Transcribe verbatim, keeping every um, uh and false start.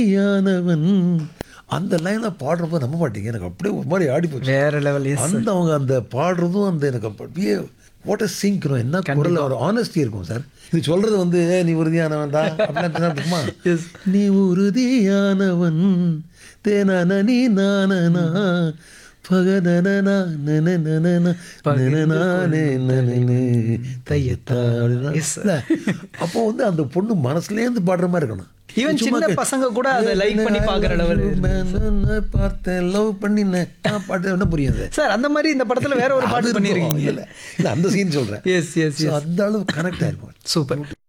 யானவன் அந்த லைனை பாடுறப்போ நம்ப மாட்டீங்க, எனக்கு அப்படியே ஒரு மாதிரி ஆடி போச்சு. வேற லெவல். அந்த அவங்க அந்த பாடுறதும் அந்த எனக்கு அப்படியே வாட் சிங்கிறோம், என்ன குரல் ஒரு ஆனஸ்டி இருக்கும் சார். இது சொல்றது வந்து "ஏய், நீ உறுதியானவன்டா அப்படின்னா இருக்குமா? Yes. நீ உறுதியானவன் தேனான நீ நானனா பகதனனா நனனனனா நனனானே நனனே தையத்தா அப்படின்னா Yes, sir. இல்ல, அப்போ வந்து அந்த பொண்ணு மனசுலேருந்து பாடுற மாதிரி இருக்கணும். ஈவன் சின்ன பசங்க கூட அதை லைக் பண்ணி பாக்குற லெவல். பார்த்தேன் லவ் பண்ணி பாட்டு என்ன புரியுது சார் அந்த மாதிரி இந்த படத்துல வேற ஒரு பாட்டு பண்ணிருக்கீங்க. இல்ல இல்ல அந்த சீன் சொல்றேன். எஸ் எஸ் So, அந்த அளவு கனெக்ட் ஆயிருக்கும். சூப்பர்.